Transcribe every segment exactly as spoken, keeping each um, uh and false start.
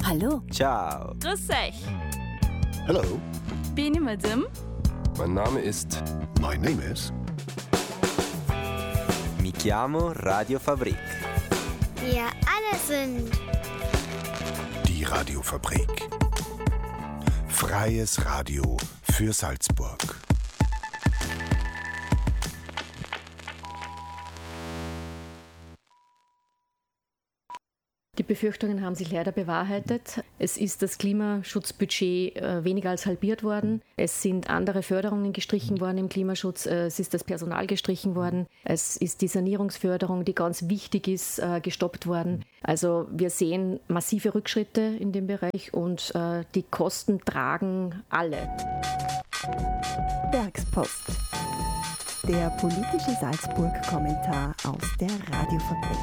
Hallo. Ciao. Grüß euch. Hello. Bin ich Madame? Mein Name ist... My name is... Mi chiamo Radio Fabrik. Wir alle sind... Die Radiofabrik. Freies Radio für Salzburg. Die Befürchtungen haben sich leider bewahrheitet. Es ist das Klimaschutzbudget äh, weniger als halbiert worden. Es sind andere Förderungen gestrichen worden im Klimaschutz. Äh, es ist das Personal gestrichen worden. Es ist die Sanierungsförderung, die ganz wichtig ist, äh, gestoppt worden. Also wir sehen massive Rückschritte in dem Bereich und äh, die Kosten tragen alle. Werkspost. Der politische Salzburg-Kommentar aus der Radiofabrik.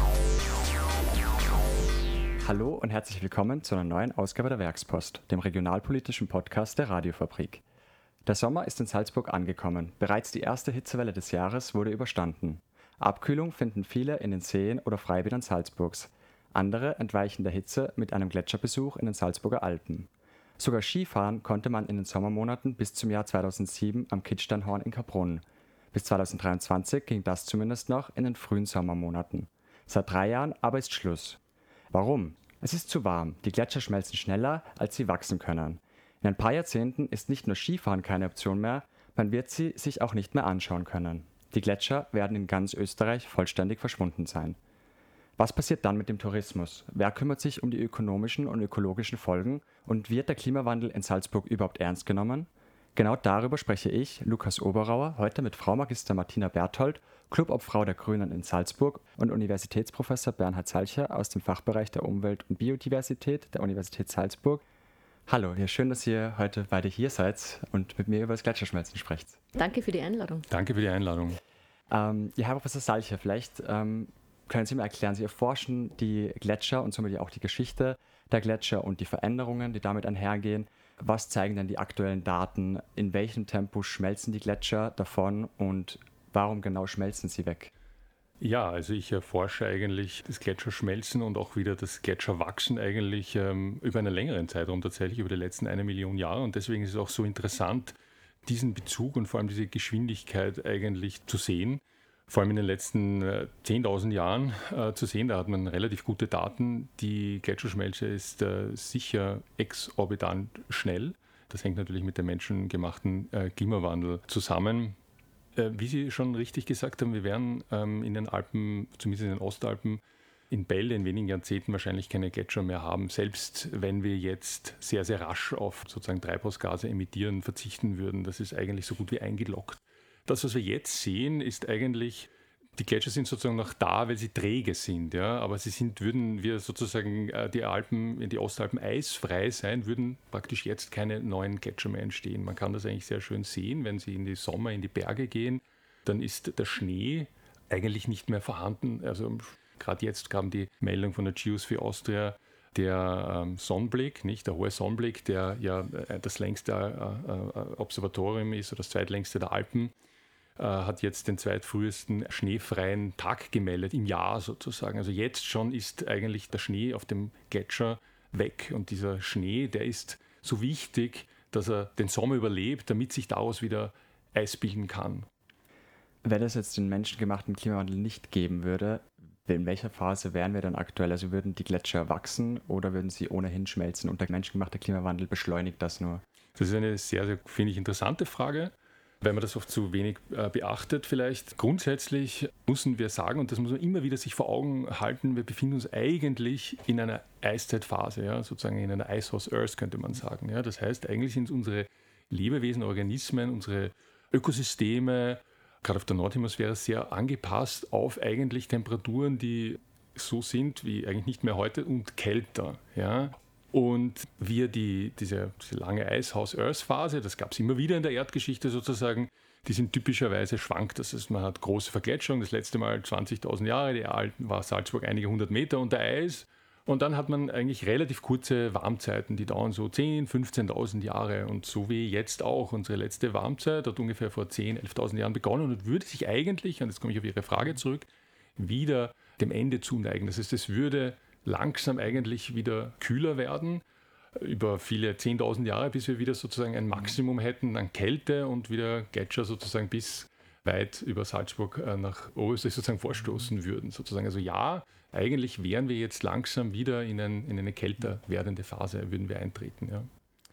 Hallo und herzlich willkommen zu einer neuen Ausgabe der Werkspost, dem regionalpolitischen Podcast der Radiofabrik. Der Sommer ist in Salzburg angekommen. Bereits die erste Hitzewelle des Jahres wurde überstanden. Abkühlung finden viele in den Seen oder Freibädern Salzburgs. Andere entweichen der Hitze mit einem Gletscherbesuch in den Salzburger Alpen. Sogar Skifahren konnte man in den Sommermonaten bis zum Jahr zweitausendsieben am Kitzsteinhorn in Kaprun. Bis zweitausenddreiundzwanzig ging das zumindest noch in den frühen Sommermonaten. Seit drei Jahren aber ist Schluss. Warum? Es ist zu warm, die Gletscher schmelzen schneller, als sie wachsen können. In ein paar Jahrzehnten ist nicht nur Skifahren keine Option mehr, man wird sie sich auch nicht mehr anschauen können. Die Gletscher werden in ganz Österreich vollständig verschwunden sein. Was passiert dann mit dem Tourismus? Wer kümmert sich um die ökonomischen und ökologischen Folgen und wird der Klimawandel in Salzburg überhaupt ernst genommen? Genau darüber spreche ich, Lukas Oberauer, heute mit Frau Magister Martina Berthold, Clubobfrau der Grünen in Salzburg und Universitätsprofessor Bernhard Salcher aus dem Fachbereich der Umwelt- und Biodiversität der Universität Salzburg. Hallo, ja, schön, dass ihr heute beide hier seid und mit mir über das Gletscherschmelzen sprecht. Danke für die Einladung. Danke für die Einladung. Ähm, ja, Herr Professor Salcher, vielleicht ähm, können Sie mir erklären, Sie erforschen die Gletscher und somit auch die Geschichte der Gletscher und die Veränderungen, die damit einhergehen. Was zeigen denn die aktuellen Daten? In welchem Tempo schmelzen die Gletscher davon und warum genau schmelzen sie weg? Ja, also ich erforsche eigentlich das Gletscherschmelzen und auch wieder das Gletscherwachsen eigentlich ähm, über einen längeren Zeitraum, tatsächlich über die letzten eine Million Jahre. Und deswegen ist es auch so interessant, diesen Bezug und vor allem diese Geschwindigkeit eigentlich zu sehen. Vor allem in den letzten äh, zehntausend Jahren äh, zu sehen, da hat man relativ gute Daten. Die Gletscherschmelze ist äh, sicher exorbitant schnell. Das hängt natürlich mit dem menschengemachten äh, Klimawandel zusammen. Äh, wie Sie schon richtig gesagt haben, wir werden ähm, in den Alpen, zumindest in den Ostalpen, in Bälde in wenigen Jahrzehnten wahrscheinlich keine Gletscher mehr haben, selbst wenn wir jetzt sehr, sehr rasch auf sozusagen Treibhausgase emittieren verzichten würden. Das ist eigentlich so gut wie eingeloggt. Das, was wir jetzt sehen, ist eigentlich, die Gletscher sind sozusagen noch da, weil sie träge sind. Ja? Aber sie sind, würden wir sozusagen die Alpen, die Ostalpen eisfrei sein, würden praktisch jetzt keine neuen Gletscher mehr entstehen. Man kann das eigentlich sehr schön sehen, wenn Sie in die Sommer, in die Berge gehen, dann ist der Schnee eigentlich nicht mehr vorhanden. Also gerade jetzt kam die Meldung von der Geosphere Austria, der ähm, Sonnenblick, nicht der hohe Sonnenblick, der ja äh, das längste äh, äh, Observatorium ist oder das zweitlängste der Alpen, hat jetzt den zweitfrühesten schneefreien Tag gemeldet, im Jahr sozusagen. Also jetzt schon ist eigentlich der Schnee auf dem Gletscher weg. Und dieser Schnee, der ist so wichtig, dass er den Sommer überlebt, damit sich daraus wieder Eis bilden kann. Wenn es jetzt den menschengemachten Klimawandel nicht geben würde, in welcher Phase wären wir dann aktuell? Also würden die Gletscher wachsen oder würden sie ohnehin schmelzen und der menschengemachte Klimawandel beschleunigt das nur? Das ist eine sehr, sehr, finde ich, interessante Frage, weil man das oft zu wenig äh, beachtet vielleicht. Grundsätzlich müssen wir sagen, und das muss man immer wieder sich vor Augen halten, wir befinden uns eigentlich in einer Eiszeitphase, ja, sozusagen in einer Ice House Earth, könnte man sagen. Ja. Das heißt, eigentlich sind unsere Lebewesen, Organismen, unsere Ökosysteme, gerade auf der Nordhemisphäre, sehr angepasst auf eigentlich Temperaturen, die so sind wie eigentlich nicht mehr heute und kälter. Ja. Und wir die, diese, diese lange Ice-House-Earth-Phase, das gab es immer wieder in der Erdgeschichte sozusagen, die sind typischerweise schwankt. Das heißt, man hat große Vergletschung, das letzte Mal zwanzigtausend Jahre, die alten war Salzburg einige hundert Meter unter Eis. Und dann hat man eigentlich relativ kurze Warmzeiten, die dauern so zehntausend, fünfzehntausend Jahre. Und so wie jetzt auch. Unsere letzte Warmzeit hat ungefähr vor zehntausend, elftausend Jahren begonnen und würde sich eigentlich, und jetzt komme ich auf Ihre Frage zurück, wieder dem Ende zuneigen. Das heißt, es würde langsam eigentlich wieder kühler werden, über viele zehntausend Jahre, bis wir wieder sozusagen ein Maximum hätten an Kälte und wieder Gletscher sozusagen bis weit über Salzburg nach Oberösterreich sozusagen vorstoßen würden. Sozusagen. Also ja, eigentlich wären wir jetzt langsam wieder in, ein, in eine kälter werdende Phase, würden wir eintreten. Ja.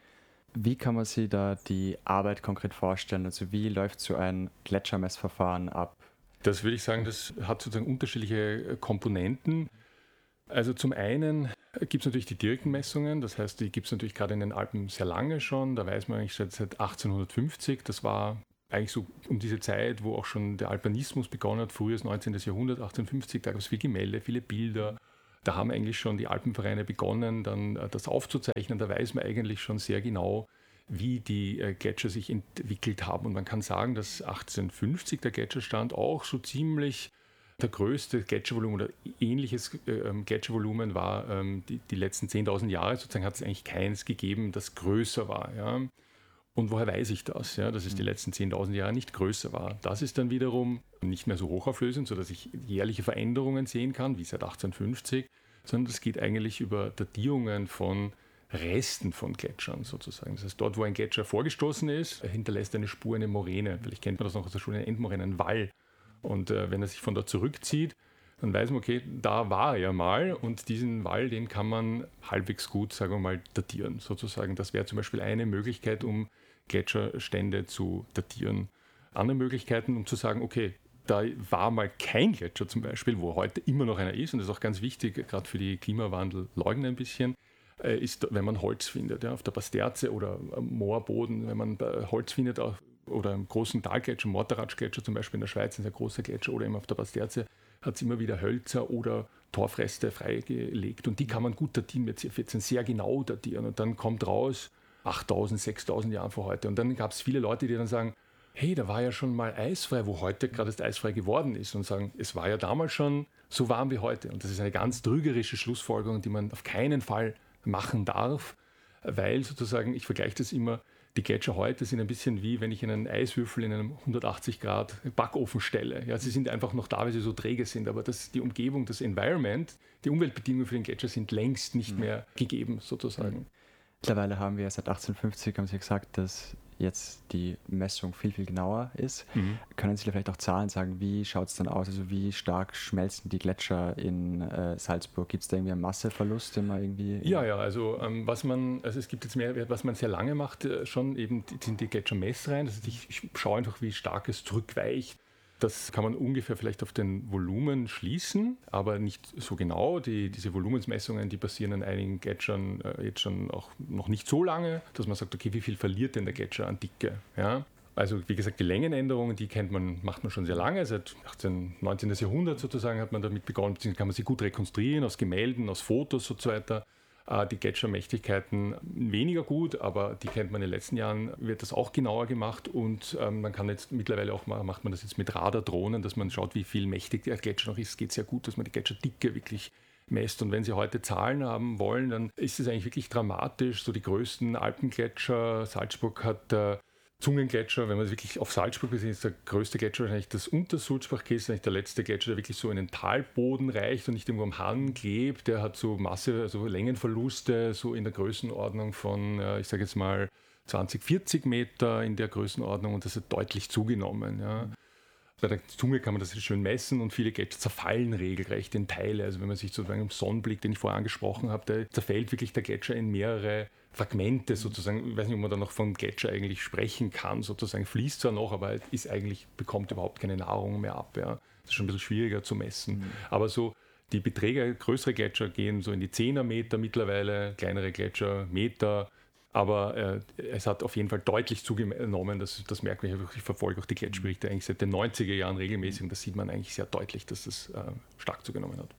Wie kann man sich da die Arbeit konkret vorstellen? Also wie läuft so ein Gletschermessverfahren ab? Das würde ich sagen, das hat sozusagen unterschiedliche Komponenten. Also zum einen gibt es natürlich die direkten Messungen, das heißt, die gibt es natürlich gerade in den Alpen sehr lange schon. Da weiß man eigentlich seit, seit achtzehnhundertfünfzig, das war eigentlich so um diese Zeit, wo auch schon der Alpinismus begonnen hat, frühes neunzehnten. Jahrhundert, achtzehnhundertfünfzig, da gab es viele Gemälde, viele Bilder. Da haben eigentlich schon die Alpenvereine begonnen, dann das aufzuzeichnen. Da weiß man eigentlich schon sehr genau, wie die Gletscher sich entwickelt haben. Und man kann sagen, dass achtzehnhundertfünfzig der Gletscherstand auch so ziemlich der größte Gletschervolumen oder ähnliches ähm, Gletschervolumen war. Ähm, die, die letzten zehntausend Jahre sozusagen hat es eigentlich keins gegeben, das größer war. Ja. Und woher weiß ich das, ja, dass es die letzten zehntausend Jahre nicht größer war? Das ist dann wiederum nicht mehr so hochauflösend, sodass ich jährliche Veränderungen sehen kann, wie seit achtzehnhundertfünfzig, sondern es geht eigentlich über Datierungen von Resten von Gletschern sozusagen. Das heißt, dort, wo ein Gletscher vorgestoßen ist, hinterlässt eine Spur, eine Moräne. Vielleicht kennt man das noch aus der Schule, eine Endmoräne, ein Wall. Und äh, wenn er sich von dort zurückzieht, dann weiß man, okay, da war er mal und diesen Wall, den kann man halbwegs gut, sagen wir mal, datieren sozusagen. Das wäre zum Beispiel eine Möglichkeit, um Gletscherstände zu datieren. Andere Möglichkeiten, um zu sagen, okay, da war mal kein Gletscher zum Beispiel, wo heute immer noch einer ist, und das ist auch ganz wichtig, gerade für die Klimawandelleugner ein bisschen, ist, wenn man Holz findet, ja, auf der Basterze oder am Moorboden, wenn man Holz findet, oder im großen Talgletscher, Morteratsch-Gletscher zum Beispiel in der Schweiz, ein sehr großer Gletscher, oder eben auf der Basterze, hat es immer wieder Hölzer oder Torfreste freigelegt, und die kann man gut datieren, mit C vierzehn sehr genau datieren, und dann kommt raus achttausend, sechstausend Jahre vor heute. Und dann gab es viele Leute, die dann sagen, hey, da war ja schon mal eisfrei, wo heute gerade das eisfrei geworden ist, und sagen, es war ja damals schon so warm wie heute. Und das ist eine ganz trügerische Schlussfolgerung, die man auf keinen Fall machen darf, weil sozusagen, ich vergleiche das immer, die Gletscher heute sind ein bisschen wie, wenn ich einen Eiswürfel in einem hundertachtzig Grad Backofen stelle. Ja, sie sind einfach noch da, weil sie so träge sind, aber das, die Umgebung, das Environment, die Umweltbedingungen für den Gletscher sind längst nicht mehr gegeben, sozusagen. Mittlerweile haben wir seit achtzehnhundertfünfzig, haben Sie gesagt, dass jetzt die Messung viel, viel genauer ist. Mhm. Können Sie vielleicht auch Zahlen sagen, wie schaut es dann aus? Also wie stark schmelzen die Gletscher in äh, Salzburg? Gibt es da irgendwie einen Masseverlust, den man irgendwie... Ja, ja, also ähm, was man, also es gibt jetzt mehr, was man sehr lange macht, äh, schon eben sind die Gletschermessreihen. Das heißt, ich, ich schaue einfach, wie stark es zurückweicht. Das kann man ungefähr vielleicht auf den Volumen schließen, aber nicht so genau. Die, diese Volumensmessungen, die passieren an einigen Gletschern äh, jetzt schon auch noch nicht so lange, dass man sagt, okay, wie viel verliert denn der Gletscher an Dicke? Ja? Also wie gesagt, die Längenänderungen, die kennt man, macht man schon sehr lange, seit achtzehnten, neunzehnten. Jahrhundert sozusagen hat man damit begonnen, beziehungsweise kann man sie gut rekonstruieren aus Gemälden, aus Fotos und so weiter. Die Gletschermächtigkeiten weniger gut, aber die kennt man in den letzten Jahren, wird das auch genauer gemacht, und ähm, man kann jetzt mittlerweile auch, macht man das jetzt mit Radardrohnen, dass man schaut, wie viel mächtig der Gletscher noch ist. Es geht sehr gut, dass man die Gletscherdicke wirklich messt, und wenn Sie heute Zahlen haben wollen, dann ist es eigentlich wirklich dramatisch. So die größten Alpengletscher, Salzburg hat äh, Zungengletscher, wenn man wirklich auf Salzburg sieht, ist der größte Gletscher wahrscheinlich das Untersulzbach-Kies, eigentlich der letzte Gletscher, der wirklich so in den Talboden reicht und nicht irgendwo am Hang klebt. Der hat so Masse, also Längenverluste, so in der Größenordnung von, ich sage jetzt mal, zwanzig, vierzig Meter in der Größenordnung, und das hat deutlich zugenommen. Ja. Bei der Zunge kann man das schön messen, und viele Gletscher zerfallen regelrecht in Teile. Also wenn man sich sozusagen im Sonnenblick, den ich vorher angesprochen habe, da zerfällt wirklich der Gletscher in mehrere Fragmente sozusagen. Ich weiß nicht, ob man da noch von Gletscher eigentlich sprechen kann, sozusagen fließt zwar noch, aber ist eigentlich, bekommt überhaupt keine Nahrung mehr ab. Ja. Das ist schon ein bisschen schwieriger zu messen. Mhm. Aber so die Beträge, größere Gletscher gehen so in die zehner Meter mittlerweile, kleinere Gletscher Meter. Aber äh, es hat auf jeden Fall deutlich zugenommen, das, das merkt man, ich verfolge auch die Gletscherberichte eigentlich seit den neunziger Jahren regelmäßig, und da sieht man eigentlich sehr deutlich, dass das äh, stark zugenommen hat.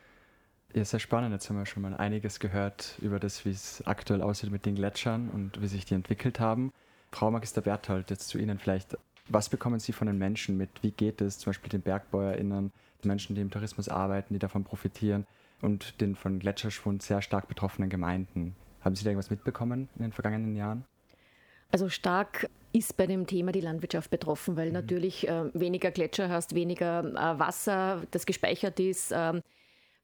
Ja, sehr spannend. Jetzt haben wir schon mal einiges gehört über das, wie es aktuell aussieht mit den Gletschern und wie sich die entwickelt haben. Frau Magister Berthold, jetzt zu Ihnen vielleicht. Was bekommen Sie von den Menschen mit? Wie geht es zum Beispiel den BergbäuerInnen, den Menschen, die im Tourismus arbeiten, die davon profitieren, und den von Gletscherschwund sehr stark betroffenen Gemeinden? Haben Sie da irgendwas mitbekommen in den vergangenen Jahren? Also stark ist bei dem Thema die Landwirtschaft betroffen, weil mhm. natürlich äh, weniger Gletscher hast, weniger äh, Wasser, das gespeichert ist. Äh,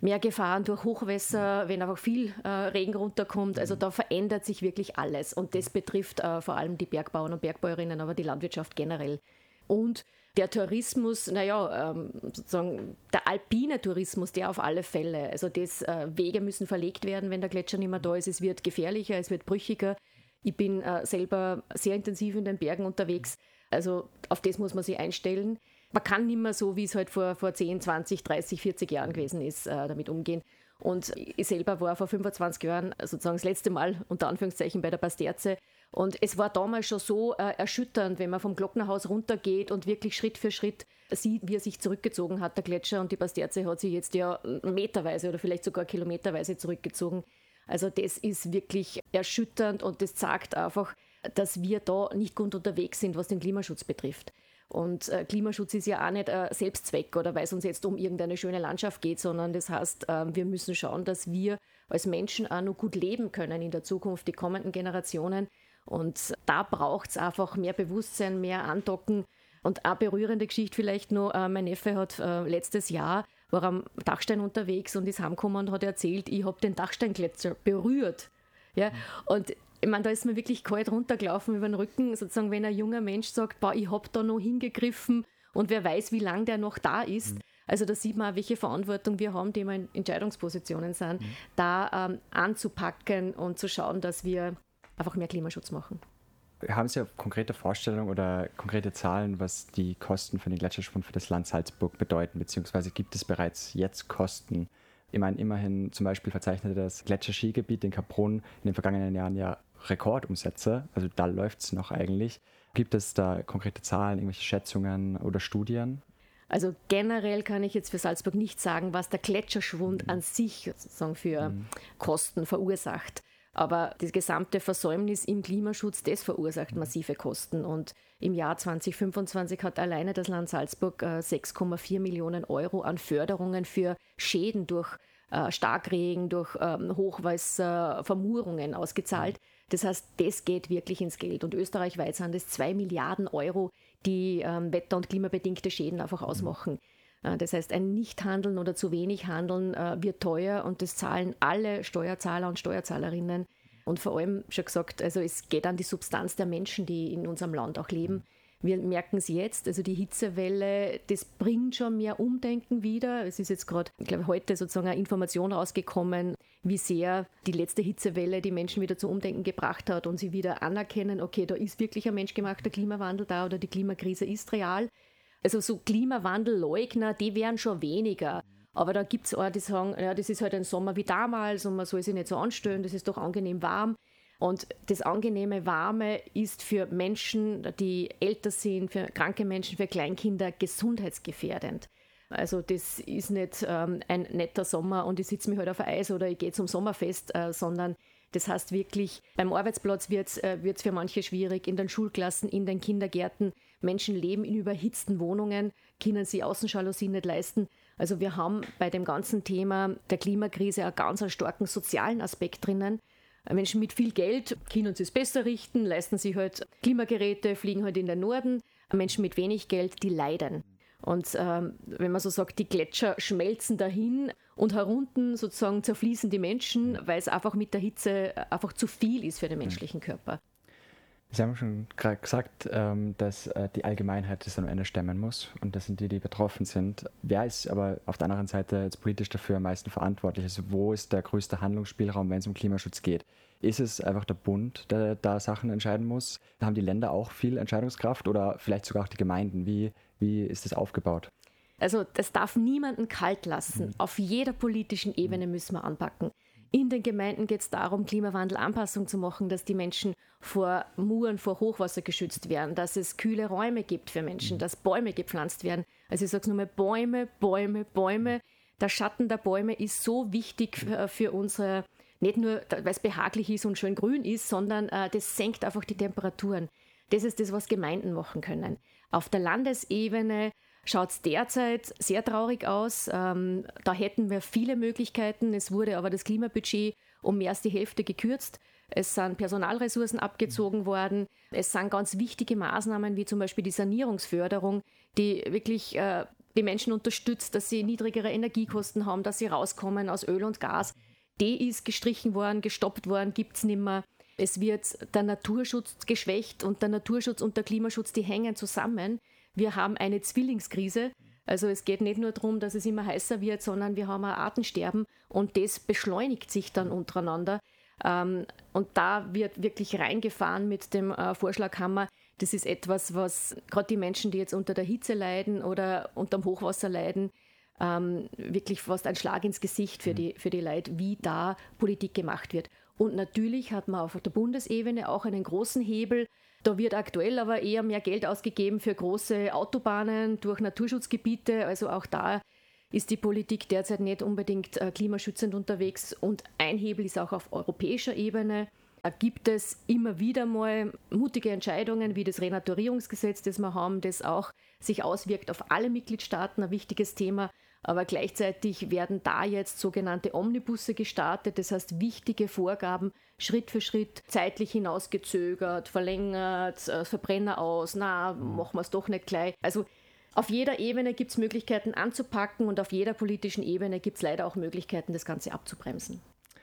mehr Gefahren durch Hochwässer, wenn einfach viel äh, Regen runterkommt. Also da verändert sich wirklich alles. Und das betrifft äh, vor allem die Bergbauern und Bergbäuerinnen, aber die Landwirtschaft generell. Und der Tourismus, naja, ähm, sozusagen der alpine Tourismus, der auf alle Fälle. Also das, äh, Wege müssen verlegt werden, wenn der Gletscher nicht mehr da ist. Es wird gefährlicher, es wird brüchiger. Ich bin äh, selber sehr intensiv in den Bergen unterwegs. Also auf das muss man sich einstellen. Man kann nicht mehr so, wie es halt vor, vor zehn, zwanzig, dreißig, vierzig Jahren gewesen ist, äh, damit umgehen. Und ich selber war vor fünfundzwanzig Jahren sozusagen das letzte Mal unter Anführungszeichen bei der Basterze. Und es war damals schon so äh, erschütternd, wenn man vom Glocknerhaus runtergeht und wirklich Schritt für Schritt sieht, wie er sich zurückgezogen hat, der Gletscher. Und die Basterze hat sich jetzt ja meterweise oder vielleicht sogar kilometerweise zurückgezogen. Also das ist wirklich erschütternd und das zeigt einfach, dass wir da nicht gut unterwegs sind, was den Klimaschutz betrifft. Und äh, Klimaschutz ist ja auch nicht ein Selbstzweck oder weil es uns jetzt um irgendeine schöne Landschaft geht, sondern das heißt, äh, wir müssen schauen, dass wir als Menschen auch noch gut leben können in der Zukunft, die kommenden Generationen. Und da braucht es einfach mehr Bewusstsein, mehr Andocken. Und eine berührende Geschichte vielleicht noch, äh, mein Neffe hat äh, letztes Jahr, war am Dachstein unterwegs und ist heimgekommen und hat erzählt, ich habe den Dachsteingletscher berührt. Ja? Und ich meine, da ist mir wirklich kalt runtergelaufen über den Rücken, sozusagen, wenn ein junger Mensch sagt, boah, ich habe da noch hingegriffen und wer weiß, wie lange der noch da ist. Mhm. Also da sieht man auch, welche Verantwortung wir haben, die wir in Entscheidungspositionen sind, mhm. da ähm, anzupacken und zu schauen, dass wir einfach mehr Klimaschutz machen. Haben Sie eine konkrete Vorstellung oder konkrete Zahlen, was die Kosten für den Gletscherschwund für das Land Salzburg bedeuten, beziehungsweise gibt es bereits jetzt Kosten? Ich meine, immerhin zum Beispiel verzeichnete das Gletscherskigebiet in Kaprun in den vergangenen Jahren ja Rekordumsätze, also da läuft es noch eigentlich. Gibt es da konkrete Zahlen, irgendwelche Schätzungen oder Studien? Also generell kann ich jetzt für Salzburg nicht sagen, was der Gletscherschwund mhm. an sich sozusagen für mhm. Kosten verursacht. Aber das gesamte Versäumnis im Klimaschutz, das verursacht massive Kosten. Und im Jahr zwanzig fünfundzwanzig hat alleine das Land Salzburg äh, sechs Komma vier Millionen Euro an Förderungen für Schäden durch äh, Starkregen, durch ähm, Hochwasser, Vermurungen ausgezahlt. Das heißt, das geht wirklich ins Geld. Und österreichweit sind es zwei Milliarden Euro, die ähm, wetter- und klimabedingte Schäden einfach ausmachen. Äh, das heißt, ein Nichthandeln oder zu wenig Handeln äh, wird teuer und das zahlen alle Steuerzahler und Steuerzahlerinnen. Und vor allem, schon gesagt, also es geht an die Substanz der Menschen, die in unserem Land auch leben. Wir merken es jetzt, also die Hitzewelle, das bringt schon mehr Umdenken wieder. Es ist jetzt gerade, ich glaube, heute sozusagen eine Information rausgekommen, wie sehr die letzte Hitzewelle die Menschen wieder zum Umdenken gebracht hat und sie wieder anerkennen, okay, da ist wirklich ein menschgemachter Klimawandel da oder die Klimakrise ist real. Also so Klimawandelleugner, die wären schon weniger. Aber da gibt es auch, die sagen, ja, das ist halt ein Sommer wie damals und man soll sich nicht so anstellen, das ist doch angenehm warm. Und das angenehme Warme ist für Menschen, die älter sind, für kranke Menschen, für Kleinkinder gesundheitsgefährdend. Also das ist nicht ähm, ein netter Sommer und ich sitze mich halt auf Eis oder ich gehe zum Sommerfest, äh, sondern das heißt wirklich, beim Arbeitsplatz wird es äh, wird's für manche schwierig, in den Schulklassen, in den Kindergärten. Menschen leben in überhitzten Wohnungen, können sich Außenjalousien nicht leisten. Also wir haben bei dem ganzen Thema der Klimakrise einen ganz einen starken sozialen Aspekt drinnen. Menschen mit viel Geld können sich es besser richten, leisten sich halt Klimageräte, fliegen halt in den Norden. Menschen mit wenig Geld, die leiden. Und ähm, wenn man so sagt, die Gletscher schmelzen dahin und herunten sozusagen zerfließen die Menschen, weil es einfach mit der Hitze einfach zu viel ist für den menschlichen Körper. Sie haben schon gerade gesagt, dass die Allgemeinheit das am Ende stemmen muss und das sind die, die betroffen sind. Wer ist aber auf der anderen Seite jetzt politisch dafür am meisten verantwortlich? Also wo ist der größte Handlungsspielraum, wenn es um Klimaschutz geht? Ist es einfach der Bund, der da Sachen entscheiden muss? Haben die Länder auch viel Entscheidungskraft oder vielleicht sogar auch die Gemeinden? Wie, wie ist das aufgebaut? Also das darf niemanden kalt lassen. Mhm. Auf jeder politischen Ebene müssen wir anpacken. In den Gemeinden geht es darum, Klimawandelanpassung zu machen, dass die Menschen vor Muren, vor Hochwasser geschützt werden, dass es kühle Räume gibt für Menschen, dass Bäume gepflanzt werden. Also ich sage es nur mal, Bäume, Bäume, Bäume. Der Schatten der Bäume ist so wichtig für, für unsere, nicht nur, weil es behaglich ist und schön grün ist, sondern äh, das senkt einfach die Temperaturen. Das ist das, was Gemeinden machen können. Auf der Landesebene schaut es derzeit sehr traurig aus. Ähm, da hätten wir viele Möglichkeiten. Es wurde aber das Klimabudget um mehr als die Hälfte gekürzt. Es sind Personalressourcen abgezogen worden. Es sind ganz wichtige Maßnahmen, wie zum Beispiel die Sanierungsförderung, die wirklich äh, die Menschen unterstützt, dass sie niedrigere Energiekosten haben, dass sie rauskommen aus Öl und Gas. Die ist gestrichen worden, gestoppt worden, gibt es nicht mehr. Es wird der Naturschutz geschwächt und der Naturschutz und der Klimaschutz, die hängen zusammen. Wir haben eine Zwillingskrise. Also es geht nicht nur darum, dass es immer heißer wird, sondern wir haben ein Artensterben und das beschleunigt sich dann untereinander. Und da wird wirklich reingefahren mit dem Vorschlaghammer. Das ist etwas, was gerade die Menschen, die jetzt unter der Hitze leiden oder unter dem Hochwasser leiden, wirklich fast ein Schlag ins Gesicht für die, für die Leute, wie da Politik gemacht wird. Und natürlich hat man auf der Bundesebene auch einen großen Hebel. Da wird aktuell aber eher mehr Geld ausgegeben für große Autobahnen durch Naturschutzgebiete. Also auch da ist die Politik derzeit nicht unbedingt äh, klimaschützend unterwegs. Und ein Hebel ist auch auf europäischer Ebene. Da gibt es immer wieder mal mutige Entscheidungen wie das Renaturierungsgesetz, das wir haben, das auch sich auswirkt auf alle Mitgliedstaaten, ein wichtiges Thema. Aber gleichzeitig werden da jetzt sogenannte Omnibusse gestartet, das heißt wichtige Vorgaben Schritt für Schritt zeitlich hinausgezögert, verlängert, äh, Verbrenner aus, na, machen wir es doch nicht gleich. Also auf jeder Ebene gibt es Möglichkeiten anzupacken und auf jeder politischen Ebene gibt es leider auch Möglichkeiten, das Ganze abzubremsen.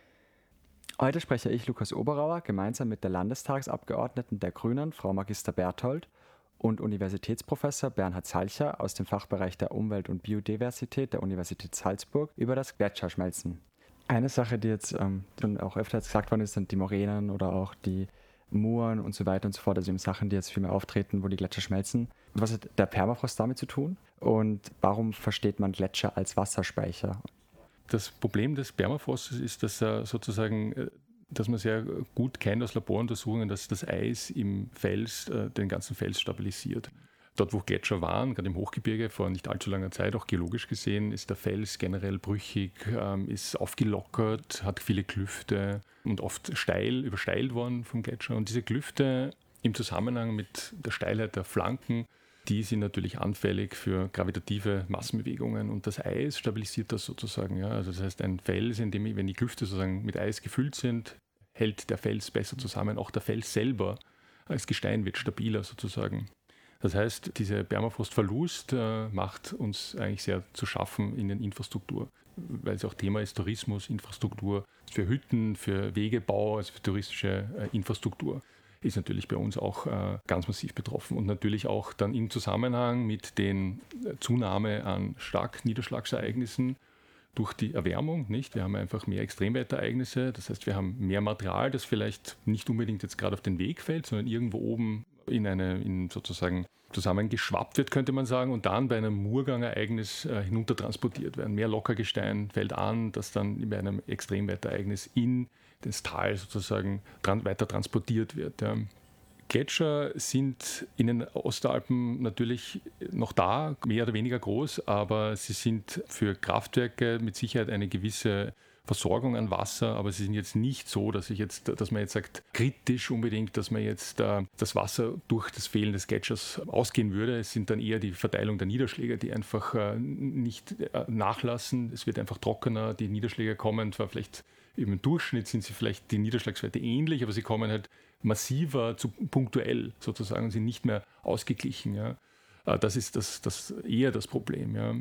Heute spreche ich, Lukas Oberauer, gemeinsam mit der Landestagsabgeordneten der Grünen, Frau Magister Berthold, und Universitätsprofessor Bernhard Salcher aus dem Fachbereich der Umwelt- und Biodiversität der Universität Salzburg über das Gletscherschmelzen. Eine Sache, die jetzt ähm, schon auch öfter gesagt worden ist, sind die Moränen oder auch die Mooren und so weiter und so fort. Also eben Sachen, die jetzt viel mehr auftreten, wo die Gletscher schmelzen. Was hat der Permafrost damit zu tun? Und warum versteht man Gletscher als Wasserspeicher? Das Problem des Permafrostes ist, dass er sozusagen, dass man sehr gut kennt aus Laboruntersuchungen, dass das Eis im Fels äh, den ganzen Fels stabilisiert. Dort, wo Gletscher waren, gerade im Hochgebirge, vor nicht allzu langer Zeit, auch geologisch gesehen, ist der Fels generell brüchig, ähm, ist aufgelockert, hat viele Klüfte und oft steil, übersteilt worden vom Gletscher. Und diese Klüfte im Zusammenhang mit der Steilheit der Flanken, die sind natürlich anfällig für gravitative Massenbewegungen und das Eis stabilisiert das sozusagen. Ja. Also das heißt, ein Fels, in dem, wenn die Klüfte sozusagen mit Eis gefüllt sind, hält der Fels besser zusammen. Auch der Fels selber als Gestein wird stabiler sozusagen. Das heißt, dieser Permafrostverlust äh, macht uns eigentlich sehr zu schaffen in der Infrastruktur, weil es auch Thema ist, Tourismus, Infrastruktur für Hütten, für Wegebau, also für touristische äh, Infrastruktur. Ist natürlich bei uns auch äh, ganz massiv betroffen und natürlich auch dann im Zusammenhang mit den äh, Zunahme an Starkniederschlagsereignissen durch die Erwärmung, nicht? Wir haben einfach mehr Extremwetterereignisse, das heißt, wir haben mehr Material, das vielleicht nicht unbedingt jetzt gerade auf den Weg fällt, sondern irgendwo oben in eine, in sozusagen zusammengeschwappt wird, könnte man sagen, und dann bei einem Murgang-Ereignis äh, hinuntertransportiert werden. Mehr Lockergestein fällt an, das dann bei einem Extremwetterereignis in das Tal sozusagen dran, weiter transportiert wird. Ja. Gletscher sind in den Ostalpen natürlich noch da, mehr oder weniger groß, aber sie sind für Kraftwerke mit Sicherheit eine gewisse Versorgung an Wasser, aber sie sind jetzt nicht so, dass ich jetzt, dass man jetzt sagt, kritisch unbedingt, dass man jetzt äh, das Wasser durch das Fehlen des Gletschers ausgehen würde. Es sind dann eher die Verteilung der Niederschläge, die einfach äh, nicht äh, nachlassen. Es wird einfach trockener, die Niederschläge kommen, zwar vielleicht im Durchschnitt sind sie vielleicht die Niederschlagswerte ähnlich, aber sie kommen halt massiver zu punktuell sozusagen und sind nicht mehr ausgeglichen. Ja. Äh, das ist das, das eher das Problem. Ja.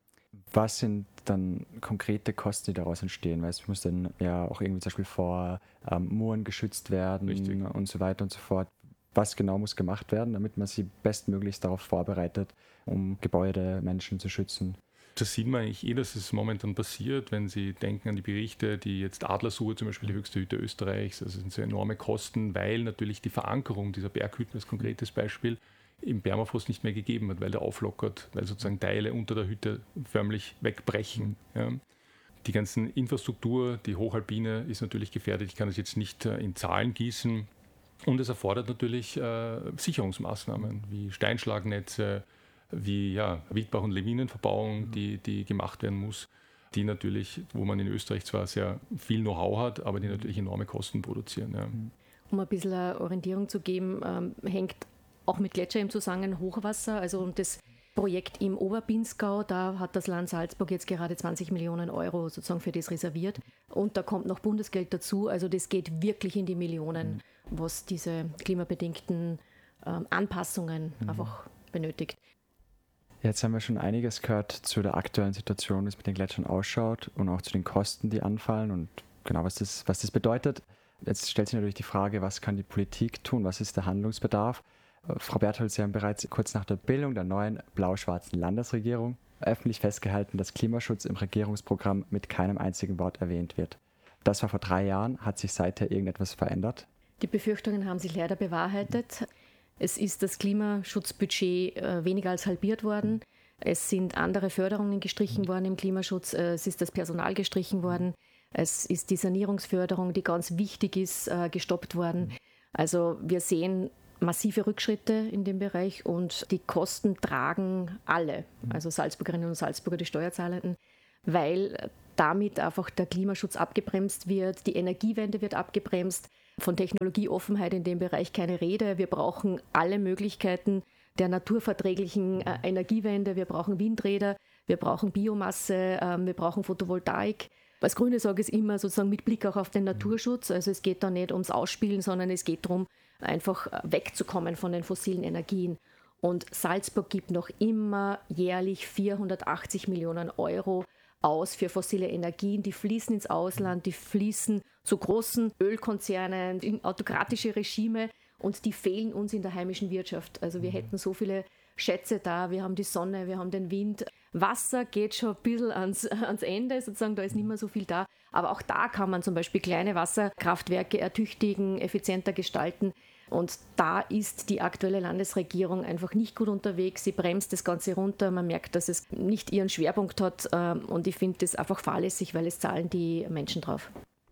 Was sind dann konkrete Kosten, die daraus entstehen? Weil es muss dann ja auch irgendwie zum Beispiel vor ähm, Mooren geschützt werden. Richtig. Und so weiter und so fort. Was genau muss gemacht werden, damit man sie bestmöglichst darauf vorbereitet, um Gebäude, Menschen zu schützen? Das sieht man eigentlich eh, dass es momentan passiert, wenn Sie denken an die Berichte, die jetzt Adlersuche, zum Beispiel die höchste Hütte Österreichs, also sind so enorme Kosten, weil natürlich die Verankerung dieser Berghütten als konkretes Beispiel im Permafrost nicht mehr gegeben wird, weil der auflockert, weil sozusagen Teile unter der Hütte förmlich wegbrechen. Ja. Die ganzen Infrastruktur, die Hochalpine ist natürlich gefährdet. Ich kann das jetzt nicht äh, in Zahlen gießen. Und es erfordert natürlich äh, Sicherungsmaßnahmen wie Steinschlagnetze, wie ja, Wildbach- und Lawinenverbauung, die, die gemacht werden muss, die natürlich, wo man in Österreich zwar sehr viel Know-how hat, aber die natürlich enorme Kosten produzieren. Ja. Um ein bisschen eine Orientierung zu geben, ähm, hängt auch mit Gletscher im Zusammenhang Hochwasser, also das Projekt im Oberpinzgau, da hat das Land Salzburg jetzt gerade zwanzig Millionen Euro sozusagen für das reserviert und da kommt noch Bundesgeld dazu, also das geht wirklich in die Millionen, was diese klimabedingten ähm, Anpassungen mhm. einfach benötigt. Jetzt haben wir schon einiges gehört zu der aktuellen Situation, wie es mit den Gletschern ausschaut und auch zu den Kosten, die anfallen und genau, was das, was das bedeutet. Jetzt stellt sich natürlich die Frage, was kann die Politik tun, was ist der Handlungsbedarf? Frau Berthold, Sie haben bereits kurz nach der Bildung der neuen blau-schwarzen Landesregierung öffentlich festgehalten, dass Klimaschutz im Regierungsprogramm mit keinem einzigen Wort erwähnt wird. Das war vor drei Jahren. Hat sich seither irgendetwas verändert? Die Befürchtungen haben sich leider bewahrheitet. Es ist das Klimaschutzbudget äh, weniger als halbiert worden. Es sind andere Förderungen gestrichen worden im Klimaschutz. Äh, es ist das Personal gestrichen worden. Es ist die Sanierungsförderung, die ganz wichtig ist, äh, gestoppt worden. Also wir sehen massive Rückschritte in dem Bereich und die Kosten tragen alle, also Salzburgerinnen und Salzburger, die Steuerzahlenden, weil damit einfach der Klimaschutz abgebremst wird, die Energiewende wird abgebremst, von Technologieoffenheit in dem Bereich keine Rede. Wir brauchen alle Möglichkeiten der naturverträglichen äh, Energiewende, wir brauchen Windräder, wir brauchen Biomasse, äh, wir brauchen Photovoltaik. Als Grüne sage ich es immer sozusagen mit Blick auch auf den Naturschutz, also es geht da nicht ums Ausspielen, sondern es geht darum, einfach wegzukommen von den fossilen Energien. Und Salzburg gibt noch immer jährlich vierhundertachtzig Millionen Euro aus für fossile Energien. Die fließen ins Ausland, die fließen zu großen Ölkonzernen, in autokratische Regime und die fehlen uns in der heimischen Wirtschaft. Also wir hätten so viele Schätze da, wir haben die Sonne, wir haben den Wind. Wasser geht schon ein bisschen ans, ans Ende, sozusagen, da ist nicht mehr so viel da. Aber auch da kann man zum Beispiel kleine Wasserkraftwerke ertüchtigen, effizienter gestalten. Und da ist die aktuelle Landesregierung einfach nicht gut unterwegs. Sie bremst das Ganze runter. Man merkt, dass es nicht ihren Schwerpunkt hat. Und ich finde das einfach fahrlässig, weil es zahlen die Menschen drauf.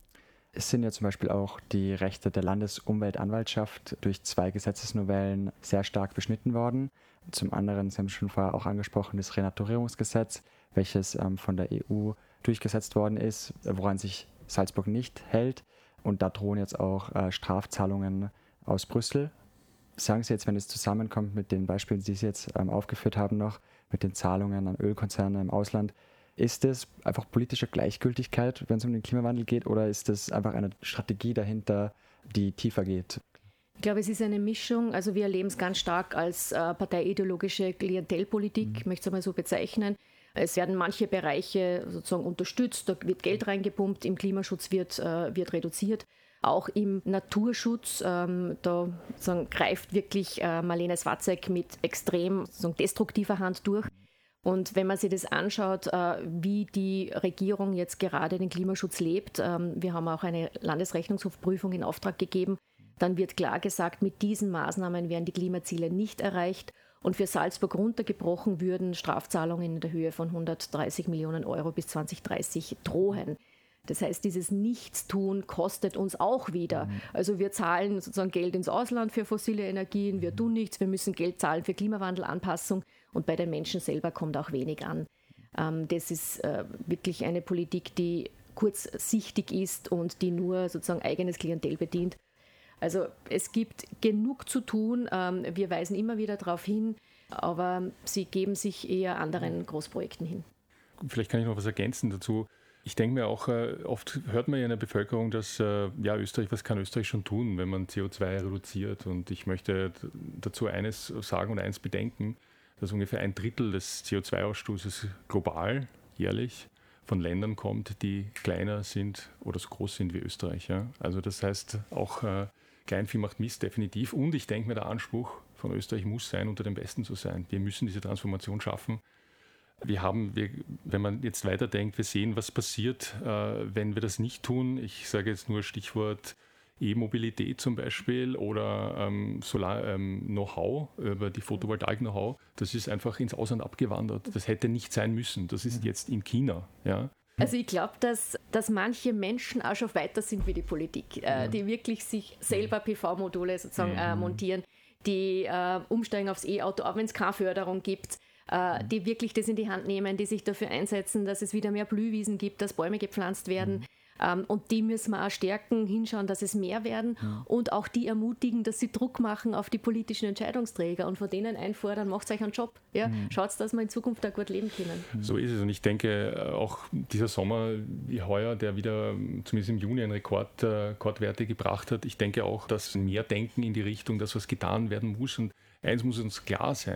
Es sind ja zum Beispiel auch die Rechte der Landesumweltanwaltschaft durch zwei Gesetzesnovellen sehr stark beschnitten worden. Zum anderen, Sie haben schon vorher auch angesprochen, das Renaturierungsgesetz, welches ähm, von der E U durchgesetzt worden ist, woran sich Salzburg nicht hält. Und da drohen jetzt auch äh, Strafzahlungen aus Brüssel. Sagen Sie jetzt, wenn es zusammenkommt mit den Beispielen, die Sie jetzt ähm, aufgeführt haben noch, mit den Zahlungen an Ölkonzerne im Ausland, ist es einfach politische Gleichgültigkeit, wenn es um den Klimawandel geht, oder ist es einfach eine Strategie dahinter, die tiefer geht? Ich glaube, es ist eine Mischung. Also wir erleben es ganz stark als äh, parteiideologische Klientelpolitik, mhm. ich möchte es einmal so bezeichnen. Es werden manche Bereiche sozusagen unterstützt, da wird Geld reingepumpt, im Klimaschutz wird, äh, wird reduziert. Auch im Naturschutz, ähm, da sozusagen greift wirklich äh, Marlene Swatzek mit extrem sozusagen destruktiver Hand durch. Und wenn man sich das anschaut, äh, wie die Regierung jetzt gerade den Klimaschutz lebt, ähm, wir haben auch eine Landesrechnungshofprüfung in Auftrag gegeben, dann wird klar gesagt, mit diesen Maßnahmen werden die Klimaziele nicht erreicht. Und für Salzburg runtergebrochen würden Strafzahlungen in der Höhe von hundertdreißig Millionen Euro bis zwanzig dreißig drohen. Das heißt, dieses Nichtstun kostet uns auch wieder. Also wir zahlen sozusagen Geld ins Ausland für fossile Energien, wir tun nichts, wir müssen Geld zahlen für Klimawandelanpassung und bei den Menschen selber kommt auch wenig an. Ähm, das ist äh, wirklich eine Politik, die kurzsichtig ist und die nur sozusagen eigenes Klientel bedient. Also es gibt genug zu tun, ähm, wir weisen immer wieder darauf hin, aber sie geben sich eher anderen Großprojekten hin. Vielleicht kann ich noch was ergänzen dazu. Ich denke mir auch, oft hört man ja in der Bevölkerung, dass ja, Österreich, was kann Österreich schon tun, wenn man C O zwei reduziert? Und ich möchte dazu eines sagen und eins bedenken, dass ungefähr ein Drittel des C O zwei Ausstoßes global jährlich von Ländern kommt, die kleiner sind oder so groß sind wie Österreich. Ja? Also das heißt, auch äh, Kleinvieh macht Mist, definitiv. Und ich denke mir, der Anspruch von Österreich muss sein, unter den Besten zu sein. Wir müssen diese Transformation schaffen. Wir haben, wir, wenn man jetzt weiterdenkt, wir sehen, was passiert, äh, wenn wir das nicht tun. Ich sage jetzt nur Stichwort E-Mobilität zum Beispiel oder ähm, Solar-Know-how, ähm, über die Photovoltaik-Know-how. Das ist einfach ins Ausland abgewandert. Das hätte nicht sein müssen. Das ist jetzt in China. Ja. Also ich glaube, dass, dass manche Menschen auch schon weiter sind wie die Politik, äh, ja. die wirklich sich selber P V-Module sozusagen mhm. äh, montieren, die äh, umsteigen aufs E-Auto, auch wenn es keine Förderung gibt. Die wirklich das in die Hand nehmen, die sich dafür einsetzen, dass es wieder mehr Blühwiesen gibt, dass Bäume gepflanzt werden. Mhm. Und die müssen wir auch stärken, hinschauen, dass es mehr werden mhm. und auch die ermutigen, dass sie Druck machen auf die politischen Entscheidungsträger und von denen einfordern, macht euch einen Job. Ja? Mhm. Schaut, dass wir in Zukunft da gut leben können. So ist es und ich denke, auch dieser Sommer wie heuer, der wieder zumindest im Juni einen Rekord, äh, Rekordwerte gebracht hat, ich denke auch, dass mehr Denken in die Richtung, dass was getan werden muss und eins muss uns klar sein,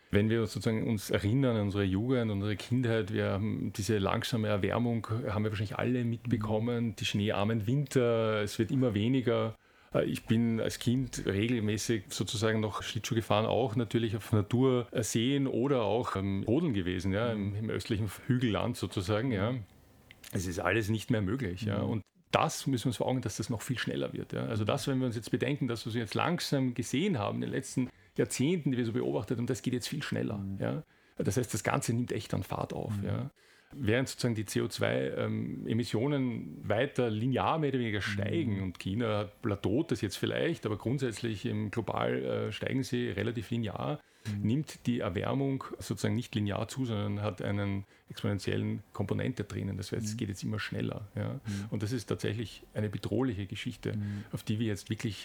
Wenn wir uns sozusagen uns erinnern an unsere Jugend, unsere Kindheit, wir haben diese langsame Erwärmung, haben wir wahrscheinlich alle mitbekommen, die schneearmen Winter, es wird immer weniger. Ich bin als Kind regelmäßig sozusagen noch Schlittschuh gefahren, auch natürlich auf Naturseen oder auch ähm, Rodeln gewesen, ja, im, im östlichen Hügelland sozusagen. Ja. Es ist alles nicht mehr möglich. Ja. Und das müssen wir uns vor Augen, dass das noch viel schneller wird. Ja. Also das, wenn wir uns jetzt bedenken, dass wir es jetzt langsam gesehen haben in den letzten Jahrzehnten, die wir so beobachtet haben, das geht jetzt viel schneller. Ja. Das heißt, das Ganze nimmt echt an Fahrt auf. Ja. Während sozusagen die C O zwei Emissionen weiter linear mehr oder weniger steigen und China plateaut das jetzt vielleicht, aber grundsätzlich im global äh, steigen sie relativ linear, mhm. nimmt die Erwärmung sozusagen nicht linear zu, sondern hat einen exponentiellen Komponente drinnen. Das heißt, es geht jetzt immer schneller. Ja? Mhm. Und das ist tatsächlich eine bedrohliche Geschichte, mhm. auf die wir jetzt wirklich